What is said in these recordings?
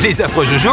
Les affreux Jojo,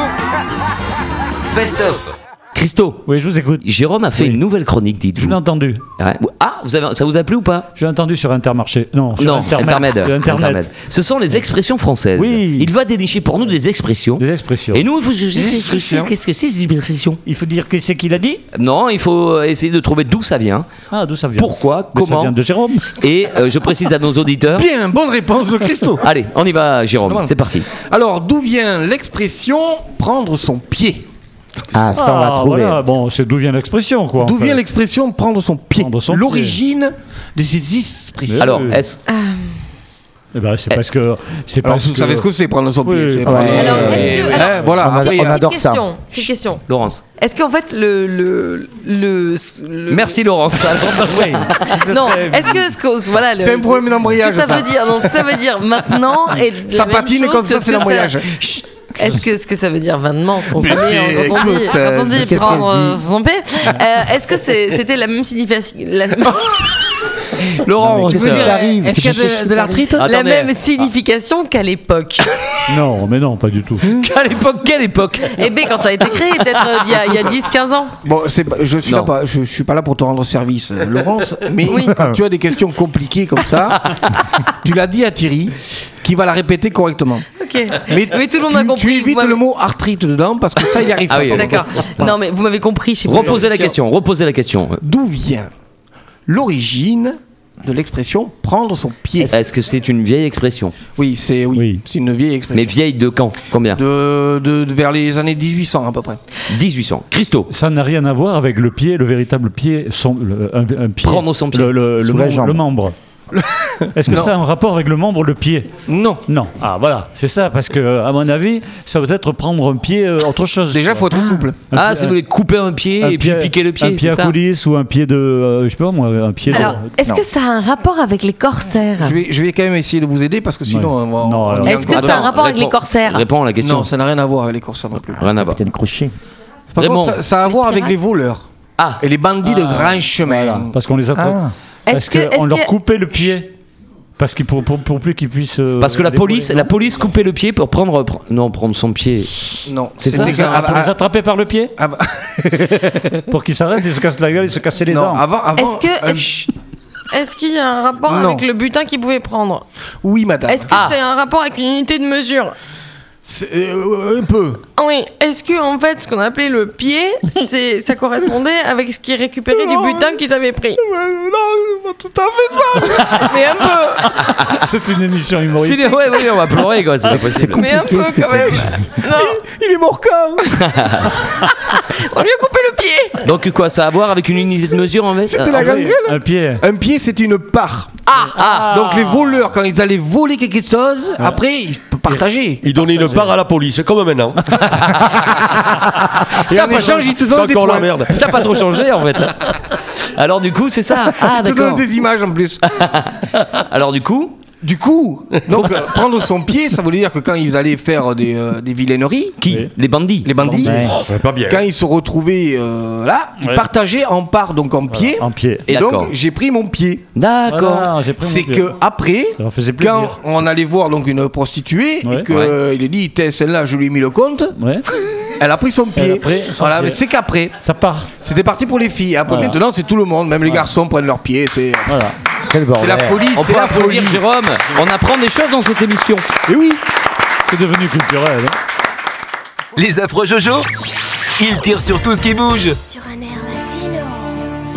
best-of. Christo, Oui, je vous écoute. Jérôme a fait une nouvelle chronique, dites-vous. Je l'ai entendu. Ouais. Ah, ça vous a plu ou pas? Je l'ai entendu sur Intermarché. Non, sur Intermède. Internet. Ce sont les expressions françaises. Oui. Il va dénicher pour nous des expressions. Des expressions. Et nous, il faut... Qu'est-ce que c'est ces expressions? Il faut dire que c'est qu'il a dit. Non, il faut essayer de trouver d'où ça vient. Ah, d'où ça vient? Pourquoi? Mais ça Comment? vient de Jérôme. Et je précise à nos auditeurs... Bien, bonne réponse de Christo. Allez, on y va, Jérôme. C'est parti. Alors, d'où vient l'expression prendre son pied? Ah, ça on va trouver. Voilà. Bon, c'est d'où vient l'expression, quoi. D'où en fait. vient l'expression prendre son pied? Prendre son L'origine de ces expressions. Alors, est-ce... Eh ben, c'est parce que. C'est Alors, parce vous savez ce que c'est prendre son pied? Oui. C'est Ouais. prendre- Alors, est-ce que. alors, voilà. Après, on adore ça. Petite question. Laurence. Est-ce qu'en fait, le Merci, Laurence. Oui. Non, est-ce que voilà, C'est un problème d'embrayage, Ce que ça ça. veut dire, non, ce que ça veut dire maintenant et de Ça la même patine chose comme que ça, ce c'est que l'embrayage. Est-ce que ce que ça veut dire maintenant, ce qu'on Mais connaît c'est- quand on dit, écoute, quand on dit qu'est-ce qu'elle prendre dit son pied, est-ce que c'était la même signification, Laurence. Qu'est-ce qui t'arrive? Est-ce qu'il y a de l'arthrite? la Attendez. même signification qu'à l'époque? Non, mais non, pas du tout. À l'époque, quelle époque? Eh bien, quand ça a été créé, peut-être il y a 10-15 ans. Bon, je suis Non. là pas, je suis pas là pour te rendre service, Laurence. Mais Oui. quand tu as des questions compliquées comme ça, tu l'as dit à Thierry, qui va la répéter correctement. Ok. Mais tout le monde a compris. Tu évites Vous m'avez- le mot arthrite dedans parce que ça, il arrive Ah pas. oui, pardon. D'accord. Non, mais vous m'avez compris. Je sais pas, Reposez la j'en suis sûre. question. D'où vient l'origine de l'expression prendre son pied? Est-ce que c'est une vieille expression? Oui, Oui. c'est une vieille Mais expression. vieille de quand? Combien? De vers les années 1800 à peu près. 1800. Christo. Ça n'a rien à voir avec le pied, le véritable pied, un pied. Prendre son pied. Sous la jambe. Le membre. Est-ce que Non. ça a un rapport avec le membre, le pied? Non. Non. Ah voilà, c'est ça, parce que à mon avis, ça veut être prendre un pied autre chose. Déjà, il faut être souple. Ah, si vous voulez couper un pied et puis piquer le pied, un pied c'est à ça? coulisse ou un pied de, je sais pas moi, un pied Alors, de. est-ce que ça a un rapport avec les corsaires? Je vais quand même essayer de vous aider parce que sinon, Ouais. on va. Non, alors- Est-ce que ça a un Attends, rapport avec les corsaires? Réponds à la question. Non, ça n'a rien à voir avec les corsaires non plus. Rien à voir. Capitaine Crochet. Par Raymond. contre, ça a à voir avec les voleurs Ah, et les bandits de grand chemin. Parce qu'on les attrape. Ah, Parce qu'on leur coupait le pied. Parce qu'il pour plus qu'ils puissent. parce que la les police voler. coupait le pied pour prendre son pied. Non, C'est ça, c'était ça, que- Pour les attraper par le pied, ah bah- pour qu'ils s'arrêtent, ils se cassent la gueule, ils se cassaient les non, dents. avant, Est-ce que- euh, Est-ce qu'il y a un rapport Non. avec le butin qu'il pouvait prendre? oui, madame. Est-ce que c'est un rapport avec une unité de mesure? C'est, un peu. Oui. Est-ce que en fait, ce qu'on appelait le pied, ça correspondait avec ce qui est récupéré du butin qu'ils avaient pris? Non, pas tout à fait ça. Mais un peu. C'est une émission humoristique. Ouais, on va pleurer quoi, c'est pas possible. Mais un peu quand même. Non. Il est mort quand? On lui a coupé le pied. Donc quoi, ça a à voir avec une unité de mesure en fait? C'était la gangrène. Un pied. Un pied, c'est une part. Ah, Donc les voleurs, quand ils allaient voler quelque chose, après, ils peuvent partager. Il donnait une part à la police, comme maintenant. Et en échange, ils te C'est donnent des encore la points. merde. ça n'a pas trop changé en fait. Alors du coup, c'est ça. Ah Ils te donnent d'accord. des images en plus. Alors du coup, Donc prendre son pied, ça voulait dire que quand ils allaient faire des vilaineries, qui? Oui. Les bandits. les bandits, Ouais. Ça va pas bien. quand ils se retrouvaient là, ils Ouais. partageaient en part, donc en pied. En pied. Et D'accord. donc j'ai pris mon pied. D'accord. Voilà, j'ai pris mon C'est pied. que après, Ça leur faisait quand plaisir. on allait voir donc une prostituée Ouais. et que Ouais. il a dit celle-là je lui ai mis le compte, Ouais. elle a pris son Elle a pied. pris son Voilà, pied. mais c'est qu'après, Ça part. c'était parti pour les filles. Après Voilà. maintenant c'est tout le monde, même les garçons prennent leurs pieds. C'est Voilà. c'est le bordel. la folie, On c'est peut la folie. applaudir Jérôme. On apprend des choses dans cette émission. Et oui. C'est devenu culturel. Hein. Les affreux Jojo, ils tirent sur tout ce qui bouge. Sur un